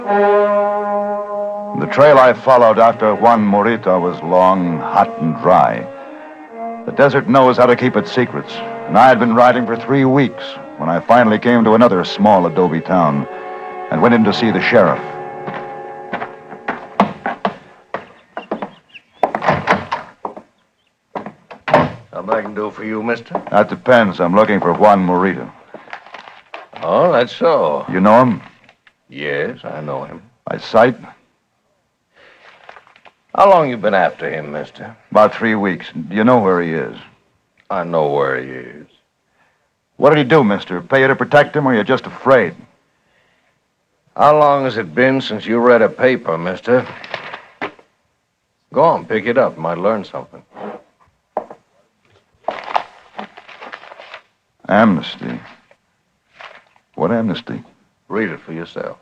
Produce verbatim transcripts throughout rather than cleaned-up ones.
The trail I followed after Juan Morita was long, hot, and dry. The desert knows how to keep its secrets, and I had been riding for three weeks when I finally came to another small adobe town and went in to see the sheriff. Something I can do for you, mister? That depends. I'm looking for Juan Morita. Oh, that's so. You know him? Yes, I know him. By sight? How long you been after him, mister? About three weeks. Do you know where he is? I know where he is. What did he do, mister? Pay you to protect him, or you're just afraid? How long has it been since you read a paper, mister? Go on, pick it up. Might learn something. Amnesty. What amnesty? Read it for yourself.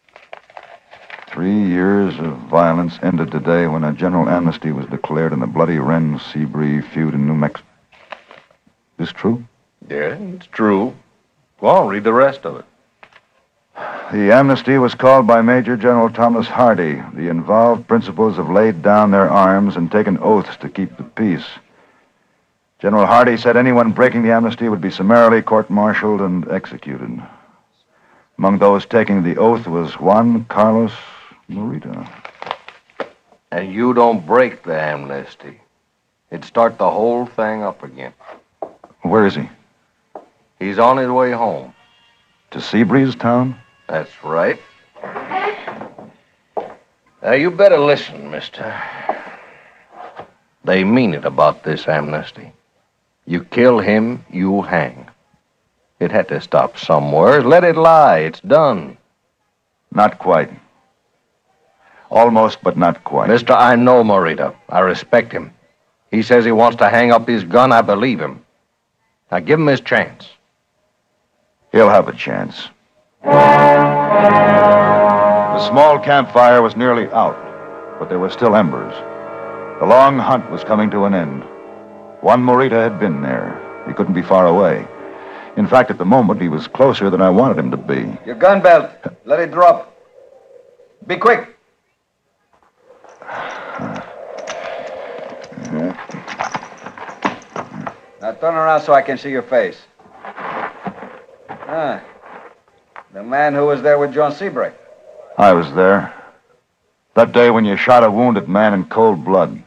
Three years of violence ended today when a general amnesty was declared in the bloody Wren-Seabree feud in New Mexico. Is this true? Yeah, it's true. Go on, read the rest of it. The amnesty was called by Major General Thomas Hardy. The involved principals have laid down their arms and taken oaths to keep the peace. General Hardy said anyone breaking the amnesty would be summarily court-martialed and executed. Among those taking the oath was Juan Carlos Morita. And you don't break the amnesty. It'd start the whole thing up again. Where is he? He's on his way home. To Seabreeze town? That's right. Now, you better listen, mister. They mean it about this amnesty. You kill him, you hang. It had to stop somewhere. Let it lie. It's done. Not quite. Almost, but not quite. Mister, I know Morita. I respect him. He says he wants to hang up his gun. I believe him. Now, give him his chance. He'll have a chance. The small campfire was nearly out, but there were still embers. The long hunt was coming to an end. Juan Morita had been there. He couldn't be far away. In fact, at the moment, he was closer than I wanted him to be. Your gun belt. Let it drop. Be quick. Now turn around so I can see your face. Ah. The man who was there with John Seabreeze. I was there. That day when you shot a wounded man in cold blood.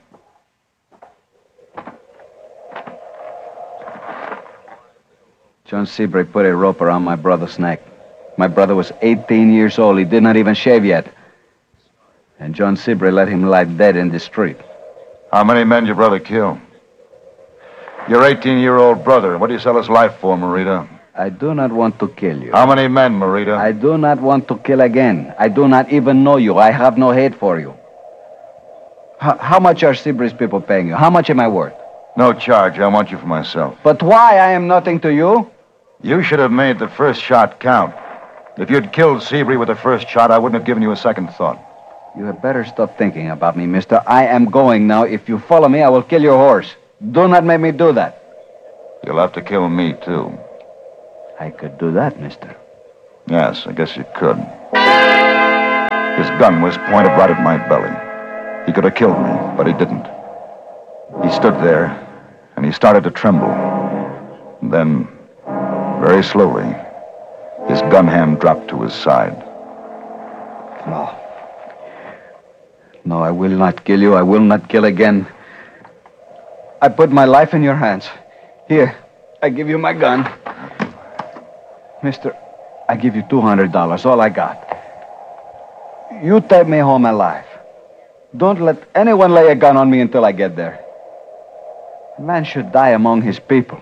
John Seabreeze put a rope around my brother's neck. My brother was eighteen years old. He did not even shave yet. And John Seabreeze let him lie dead in the street. How many men did your brother kill? Your eighteen-year-old brother. What do you sell his life for, Morita? I do not want to kill you. How many men, Morita? I do not want to kill again. I do not even know you. I have no hate for you. H- how much are Seabreeze people paying you? How much am I worth? No charge. I want you for myself. But why? I am nothing to you. You should have made the first shot count. If you'd killed Seabreeze with the first shot, I wouldn't have given you a second thought. You had better stop thinking about me, mister. I am going now. If you follow me, I will kill your horse. Do not make me do that. You'll have to kill me, too. I could do that, mister. Yes, I guess you could. His gun was pointed right at my belly. He could have killed me, but he didn't. He stood there, and he started to tremble. And then, very slowly, his gun hand dropped to his side. No. No, I will not kill you. I will not kill again. I put my life in your hands. Here, I give you my gun. Mister, I give you two hundred dollars, all I got. You take me home alive. Don't let anyone lay a gun on me until I get there. A man should die among his people.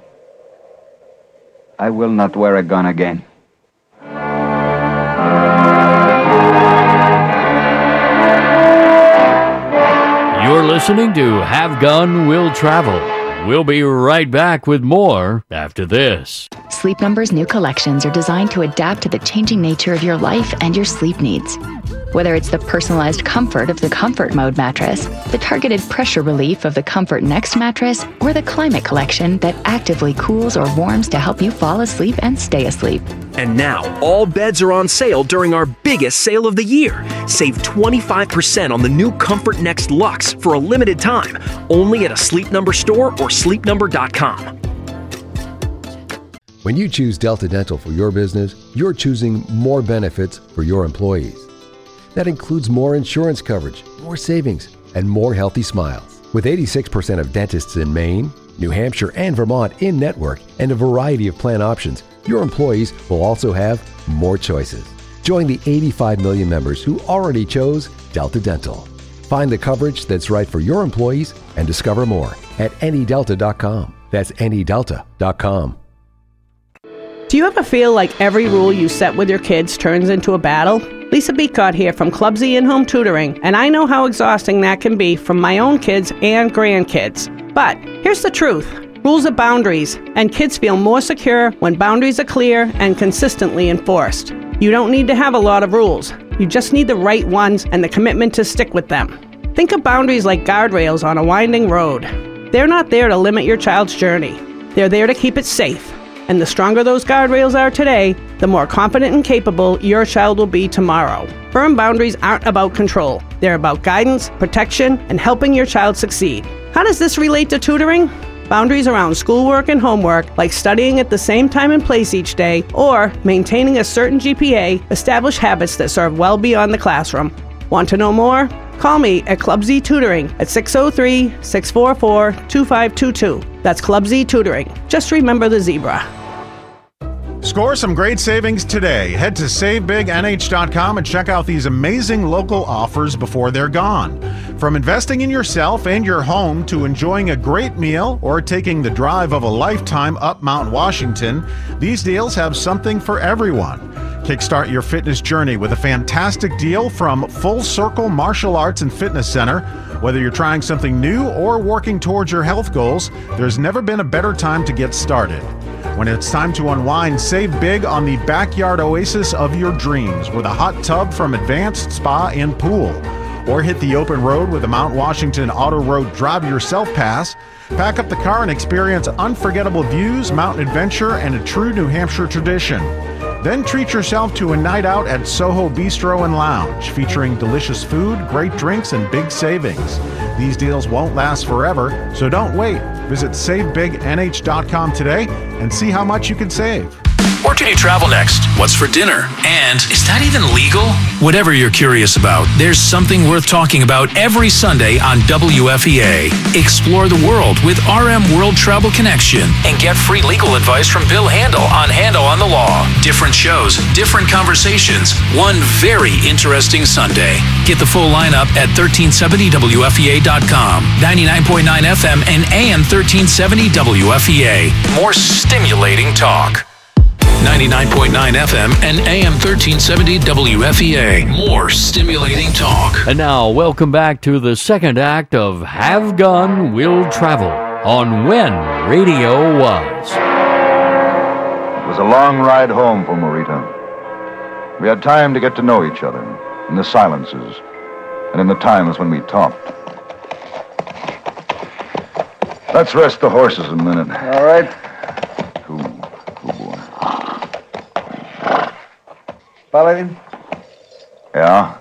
I will not wear a gun again. You're listening to Have Gun, Will Travel. We'll be right back with more after this. Sleep Number's new collections are designed to adapt to the changing nature of your life and your sleep needs. Whether it's the personalized comfort of the Comfort Mode mattress, the targeted pressure relief of the Comfort Next mattress, or the Climate Collection that actively cools or warms to help you fall asleep and stay asleep. And now, all beds are on sale during our biggest sale of the year. Save twenty-five percent on the new Comfort Next Luxe for a limited time, only at a Sleep Number store or sleep number dot com. When you choose Delta Dental for your business, you're choosing more benefits for your employees. That includes more insurance coverage, more savings, and more healthy smiles. With eighty-six percent of dentists in Maine, New Hampshire, and Vermont in network, and a variety of plan options, your employees will also have more choices. Join the eighty-five million members who already chose Delta Dental. Find the coverage that's right for your employees and discover more at any delta dot com. That's any delta dot com. Do you ever feel like every rule you set with your kids turns into a battle? Lisa Beacott here from Club Z In-Home Tutoring, and I know how exhausting that can be from my own kids and grandkids. But here's the truth. Rules are boundaries, and kids feel more secure when boundaries are clear and consistently enforced. You don't need to have a lot of rules. You just need the right ones and the commitment to stick with them. Think of boundaries like guardrails on a winding road. They're not there to limit your child's journey. They're there to keep it safe. And the stronger those guardrails are today, the more confident and capable your child will be tomorrow. Firm boundaries aren't about control. They're about guidance, protection, and helping your child succeed. How does this relate to tutoring? Boundaries around schoolwork and homework, like studying at the same time and place each day, or maintaining a certain G P A, establish habits that serve well beyond the classroom. Want to know more? Call me at Club Z Tutoring at six oh three, six four four, two five two two. That's Club Z Tutoring. Just remember the zebra. Score some great savings today. Head to save big N H dot com and check out these amazing local offers before they're gone. From investing in yourself and your home to enjoying a great meal or taking the drive of a lifetime up Mount Washington, these deals have something for everyone. Kickstart your fitness journey with a fantastic deal from Full Circle Martial Arts and Fitness Center. Whether you're trying something new or working towards your health goals, there's never been a better time to get started. When it's time to unwind, save big on the backyard oasis of your dreams with a hot tub from Advanced Spa and Pool. Or hit the open road with a Mount Washington Auto Road Drive Yourself Pass. Pack up the car and experience unforgettable views, mountain adventure, and a true New Hampshire tradition. Then treat yourself to a night out at Soho Bistro and Lounge, featuring delicious food, great drinks, and big savings. These deals won't last forever, so don't wait. Visit save big N H dot com today and see how much you can save. Where can you travel next? What's for dinner? And is that even legal? Whatever you're curious about, there's something worth talking about every Sunday on W F E A. Explore the world with R M World Travel Connection and get free legal advice from Bill Handel on Handel on the Law. Different shows, different conversations, one very interesting Sunday. Get the full lineup at thirteen seventy W F E A dot com, ninety-nine point nine F M and A M thirteen seventy W F E A. More stimulating talk. ninety-nine point nine F M and A M thirteen seventy W F E A. More stimulating talk. And now, welcome back to the second act of Have Gun Will Travel on When Radio Was. It was a long ride home for Marita. We had time to get to know each other in the silences and in the times when we talked. Let's rest the horses a minute. All right. Paladin? Yeah?